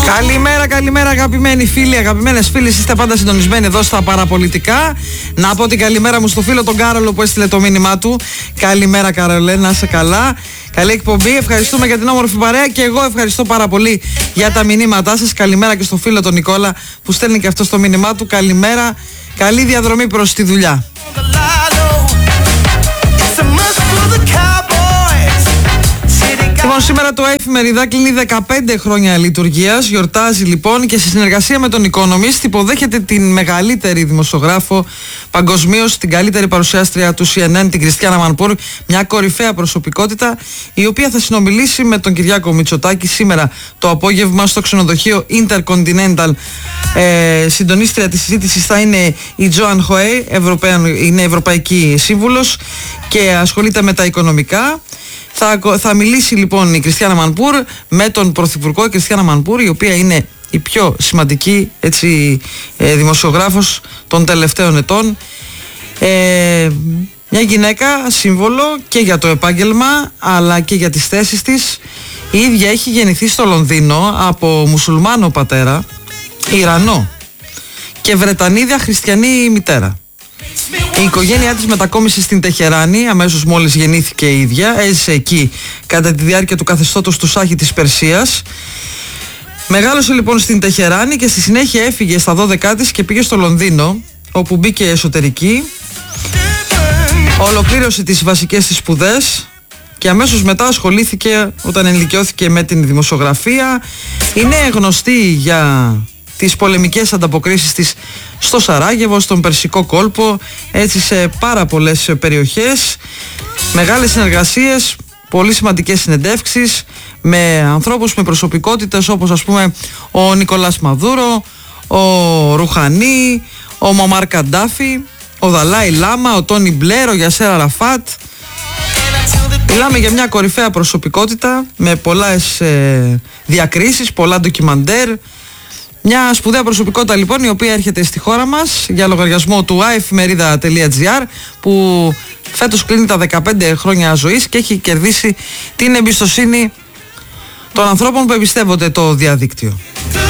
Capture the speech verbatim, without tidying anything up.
Καλημέρα, καλημέρα αγαπημένοι φίλοι, αγαπημένες φίλες. Είστε πάντα συντονισμένοι εδώ στα παραπολιτικά. Να πω την καλημέρα μου στο φίλο τον Κάρολο που έστειλε το μήνυμά του. Καλημέρα Καρολέ, να είσαι καλά. Καλή εκπομπή, ευχαριστούμε για την όμορφη παρέα και εγώ ευχαριστώ πάρα πολύ για τα μηνύματά σας. Καλημέρα και στο φίλο τον Νικόλα που στέλνει και αυτό το μήνυμά του. Καλημέρα, καλή διαδρομή προς τη δουλειά. Λοιπόν, σήμερα το Εφημερίδα κλείνει δεκαπέντε χρόνια λειτουργίας. Γιορτάζει λοιπόν και σε συνεργασία με τον Economist υποδέχεται την μεγαλύτερη δημοσιογράφο παγκοσμίως, την καλύτερη παρουσιάστρια του σι εν εν, την Κριστιάνα Μανπούρ, μια κορυφαία προσωπικότητα, η οποία θα συνομιλήσει με τον Κυριάκο Μητσοτάκη σήμερα το απόγευμα στο ξενοδοχείο Intercontinental. Ε, συντονίστρια της συζήτησης θα είναι η Τζοάν Χοέι, είναι Ευρωπαϊκή Σύμβουλος και ασχολείται με τα οικονομικά. Θα, θα μιλήσει λοιπόν η Κριστιάνα Μανπούρ με τον Πρωθυπουργό. Η Κριστιάνα Μανπούρ, η οποία είναι η πιο σημαντική έτσι, ε, δημοσιογράφος των τελευταίων ετών. Ε, μια γυναίκα σύμβολο και για το επάγγελμα αλλά και για τις θέσεις της. Η ίδια έχει γεννηθεί στο Λονδίνο από μουσουλμάνο πατέρα, Ιρανό και Βρετανίδα χριστιανή μητέρα. Η οικογένειά της μετακόμισε στην Τεχεράνη αμέσως μόλις γεννήθηκε η ίδια. Έζησε εκεί κατά τη διάρκεια του καθεστώτος του Σάχη της Περσίας. Μεγάλωσε λοιπόν στην Τεχεράνη και στη συνέχεια έφυγε στα δώδεκά της και πήγε στο Λονδίνο, όπου μπήκε εσωτερική. Ολοκλήρωσε τις βασικές της σπουδές και αμέσως μετά ασχολήθηκε όταν ενηλικιώθηκε με την δημοσιογραφία. Είναι γνωστή για τις πολεμικές ανταποκρίσεις της στο Σαράγεβο, στον Περσικό κόλπο, έτσι σε πάρα πολλές περιοχές. Μεγάλες συνεργασίες, πολύ σημαντικές συνεντεύξεις με ανθρώπους, με προσωπικότητες όπως ας πούμε ο Νικολάς Μαδούρο, ο Ρουχανί, ο Μωαμάρ Καντάφη, ο Δαλάι Λάμα, ο Τόνι Μπλερ, ο Γιασέρ Αραφάτ. Μιλάμε για μια κορυφαία προσωπικότητα με πολλές ε, διακρίσεις, πολλά ντοκιμαντέρ. Μια σπουδαία προσωπικότητα λοιπόν, η οποία έρχεται στη χώρα μας για λογαριασμό του άεφημερίδα τελεία τζι άρ, που φέτος κλείνει τα δεκαπέντε χρόνια ζωής και έχει κερδίσει την εμπιστοσύνη των ανθρώπων που εμπιστεύονται το διαδίκτυο.